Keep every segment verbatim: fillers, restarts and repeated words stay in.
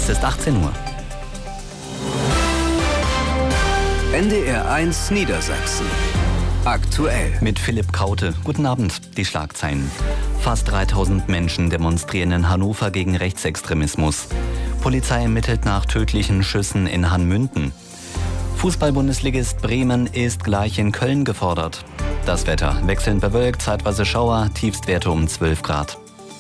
ist achtzehn Uhr. N D R eins Niedersachsen. Aktuell. Mit Philipp Kraute. Guten Abend. Die Schlagzeilen. Fast dreitausend Menschen demonstrieren in Hannover gegen Rechtsextremismus. Polizei ermittelt nach tödlichen Schüssen in Hanmünden. Fußball-Bundesligist Bremen ist gleich in Köln gefordert. Das Wetter. Wechselnd bewölkt, zeitweise Schauer, Tiefstwerte um zwölf Grad.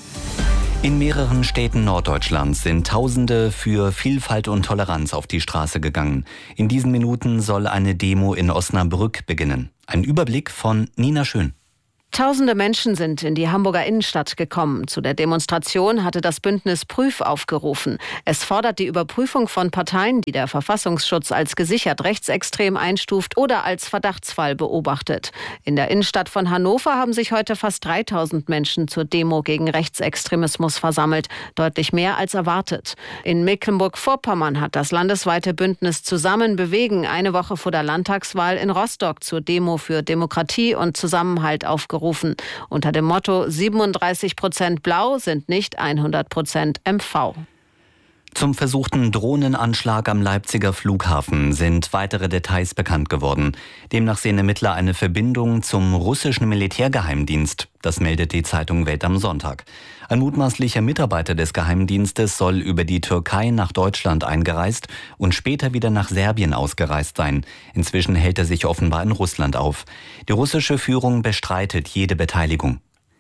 In mehreren Städten Norddeutschlands sind Tausende für Vielfalt und Toleranz auf die Straße gegangen. In diesen Minuten soll eine Demo in Osnabrück beginnen. Ein Überblick von Nina Schön. Tausende Menschen sind in die Hamburger Innenstadt gekommen. Zu der Demonstration hatte das Bündnis Prüf aufgerufen. Es fordert die Überprüfung von Parteien, die der Verfassungsschutz als gesichert rechtsextrem einstuft oder als Verdachtsfall beobachtet. In der Innenstadt von Hannover haben sich heute fast dreitausend Menschen zur Demo gegen Rechtsextremismus versammelt. Deutlich mehr als erwartet. In Mecklenburg-Vorpommern hat das landesweite Bündnis Zusammen bewegen eine Woche vor der Landtagswahl in Rostock zur Demo für Demokratie und Zusammenhalt aufgerufen. Unter dem Motto siebenunddreißig Prozent Blau sind nicht hundert Prozent M V. Zum versuchten Drohnenanschlag am Leipziger Flughafen sind weitere Details bekannt geworden. Demnach sehen Ermittler eine Verbindung zum russischen Militärgeheimdienst. Das meldet die Zeitung Welt am Sonntag. Ein mutmaßlicher Mitarbeiter des Geheimdienstes soll über die Türkei nach Deutschland eingereist und später wieder nach Serbien ausgereist sein. Inzwischen hält er sich offenbar in Russland auf. Die russische Führung bestreitet jede Beteiligung.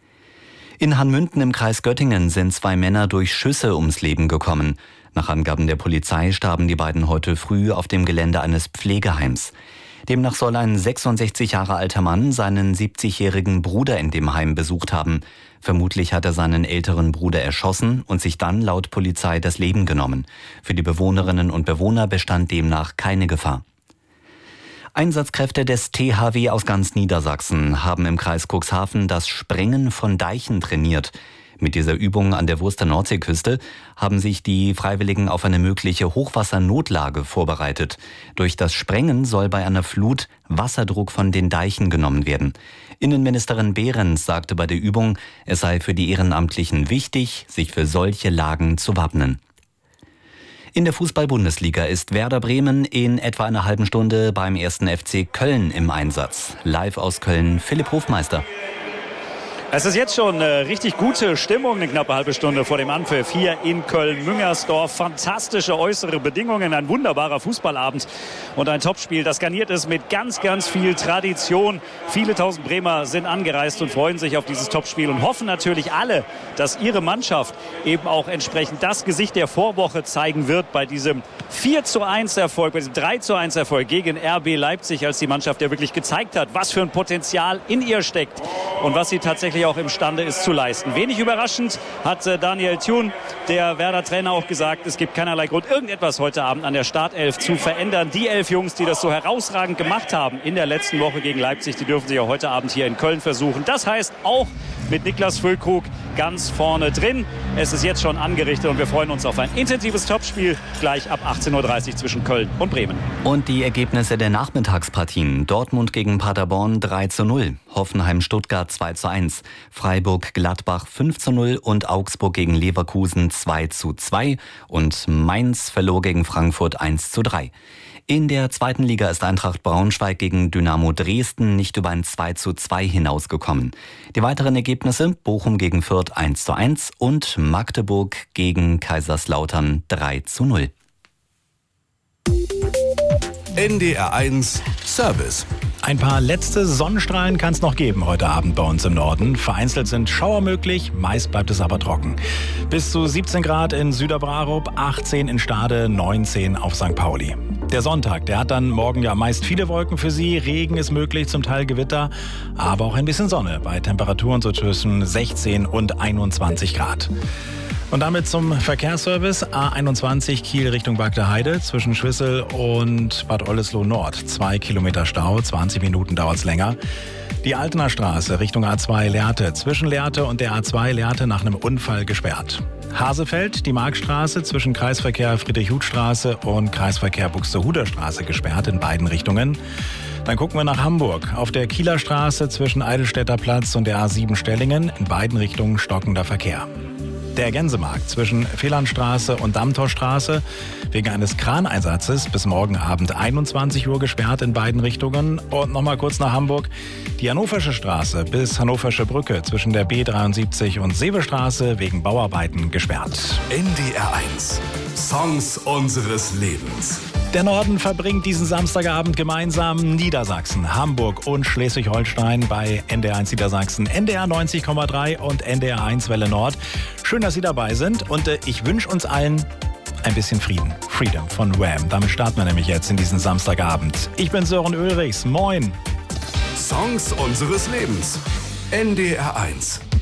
In Hanmünden im Kreis Göttingen sind zwei Männer durch Schüsse ums Leben gekommen. Nach Angaben der Polizei starben die beiden heute früh auf dem Gelände eines Pflegeheims. Demnach soll ein sechsundsechzig Jahre alter Mann seinen siebzigjährigen Bruder in dem Heim besucht haben. Vermutlich hat er seinen älteren Bruder erschossen und sich dann laut Polizei das Leben genommen. Für die Bewohnerinnen und Bewohner bestand demnach keine Gefahr. Einsatzkräfte des T H W aus ganz Niedersachsen haben im Kreis Cuxhaven das Sprengen von Deichen trainiert. Mit dieser Übung an der Wurster Nordseeküste haben sich die Freiwilligen auf eine mögliche Hochwassernotlage vorbereitet. Durch das Sprengen soll bei einer Flut Wasserdruck von den Deichen genommen werden. Innenministerin Behrens sagte bei der Übung, es sei für die Ehrenamtlichen wichtig, sich für solche Lagen zu wappnen. In der Fußball-Bundesliga ist Werder Bremen in etwa einer halben Stunde beim ersten F C Köln im Einsatz. Live aus Köln, Philipp Hofmeister. Es ist jetzt schon eine richtig gute Stimmung, eine knappe halbe Stunde vor dem Anpfiff hier in Köln-Müngersdorf. Fantastische äußere Bedingungen, ein wunderbarer Fußballabend und ein Topspiel, das garniert ist mit ganz, ganz viel Tradition. Viele tausend Bremer sind angereist und freuen sich auf dieses Topspiel und hoffen natürlich alle, dass ihre Mannschaft eben auch entsprechend das Gesicht der Vorwoche zeigen wird bei diesem vier zu eins Erfolg, bei diesem drei zu eins Erfolg gegen R B Leipzig, als die Mannschaft ja wirklich gezeigt hat, was für ein Potenzial in ihr steckt und was sie tatsächlich auch imstande ist zu leisten. Wenig überraschend hat äh, Daniel Thun, der Werder-Trainer, auch gesagt, es gibt keinerlei Grund, irgendetwas heute Abend an der Startelf zu verändern. Die elf Jungs, die das so herausragend gemacht haben in der letzten Woche gegen Leipzig, die dürfen sich auch heute Abend hier in Köln versuchen. Das heißt auch mit Niklas Füllkrug ganz vorne drin. Es ist jetzt schon angerichtet und wir freuen uns auf ein intensives Topspiel gleich ab achtzehn Uhr dreißig zwischen Köln und Bremen. Und die Ergebnisse der Nachmittagspartien. Dortmund gegen Paderborn drei zu null, Hoffenheim-Stuttgart zwei zu eins, Freiburg-Gladbach fünf zu null und Augsburg gegen Leverkusen zwei zu zwei und Mainz verlor gegen Frankfurt eins zu drei. In der zweiten Liga ist Eintracht Braunschweig gegen Dynamo Dresden nicht über ein zwei zu zwei hinausgekommen. Die weiteren Ergebnisse: Bochum gegen Fürth eins zu eins und Magdeburg gegen Kaiserslautern drei zu null. N D R eins Service. Ein paar letzte Sonnenstrahlen kann es noch geben heute Abend bei uns im Norden. Vereinzelt sind Schauer möglich, meist bleibt es aber trocken. Bis zu siebzehn Grad in Süderbrarup, achtzehn in Stade, neunzehn auf Sankt Pauli. Der Sonntag, der hat dann morgen ja meist viele Wolken für Sie. Regen ist möglich, zum Teil Gewitter, aber auch ein bisschen Sonne bei Temperaturen so zwischen sechzehn und einundzwanzig Grad. Und damit zum Verkehrsservice. A einundzwanzig Kiel Richtung Bagdeheide zwischen Schwissel und Bad Oldesloe Nord. Zwei Kilometer Stau, zwanzig Minuten dauert es länger. Die Altener Straße Richtung A zwei Lehrte. Zwischen Lehrte und der A zwei Lehrte nach einem Unfall gesperrt. Hasefeld, die Markstraße zwischen Kreisverkehr Friedrich-Huth-Straße und Kreisverkehr Buxtehuder Straße gesperrt in beiden Richtungen. Dann gucken wir nach Hamburg. Auf der Kieler Straße zwischen Eidelstädter Platz und der A sieben Stellingen in beiden Richtungen stockender Verkehr. Der Gänsemarkt zwischen Felandstraße und Dammtorstraße wegen eines Kraneinsatzes bis morgen Abend einundzwanzig Uhr gesperrt in beiden Richtungen. Und nochmal kurz nach Hamburg. Die Hannoversche Straße bis Hannoversche Brücke zwischen der B dreiundsiebzig und Seebestraße wegen Bauarbeiten gesperrt. N D R eins. Songs unseres Lebens. Der Norden verbringt diesen Samstagabend gemeinsam Niedersachsen, Hamburg und Schleswig-Holstein bei N D R eins Niedersachsen, N D R neunzig Komma drei und N D R eins Welle Nord. Schön, dass Sie dabei sind und äh, ich wünsche uns allen ein bisschen Frieden. Freedom von Wham. Damit starten wir nämlich jetzt in diesen Samstagabend. Ich bin Sören Ulrichs. Moin. Songs unseres Lebens. N D R eins.